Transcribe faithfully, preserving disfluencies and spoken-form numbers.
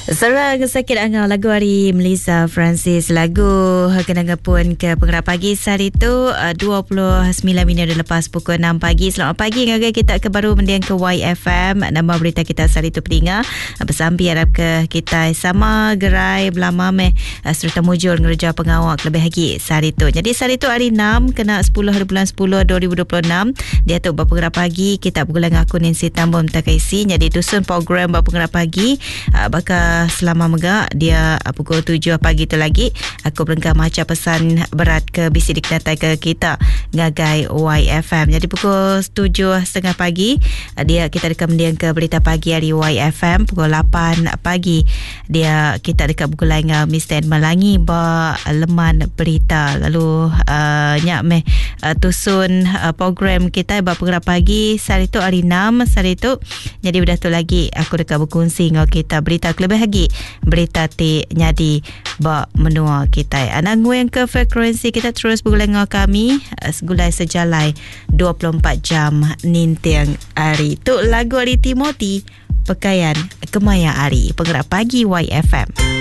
Serang sakit angau lagu hari Melissa Francis, lagu kenangan pun ke pengerak pagi hari itu dua puluh sembilan minit lepas pukul enam pagi. Selamat pagi ngagai kita ke baru mendiang ke Y F M. Nama berita kita hari itu pendengar bersambi harap ke kita sama gerai belama meh serta mujur ngerja pengawak lebih lagi hari itu. Jadi hari itu hari enam kena sepuluh hari bulan sepuluh dua ribu dua puluh enam. Dia tu berpengerak pagi kita bergulang akun Nancy Tambun Takaisi. Jadi tusun program berpengerak pagi bakal selama megak dia pukul tujuh pagi tu lagi aku berengkah macam pesan berat ke bisi dikenatai ke kita ngagai Y F M. Jadi pukul tujuh tiga puluh pagi dia kita dekat mendiang ke berita pagi hari Y F M. Pukul lapan pagi dia kita dekat buku lain Mister Melangi ba leman berita. Lalu uh, nyak meh uh, tusun uh, program kita ba pengerak pagi hari tu hari enam hari tu. Jadi udah tu lagi aku dekat berkongsi dengan kita berita lebih lagi berita ti nyadi ba menua kita. Anang yang ke frekuensi kita terus bergulai dengan kami segulai sejalai dua puluh empat jam nintiang hari. Tu lagu hari Timothy pakaian kemaya hari pengerak pagi Y F M.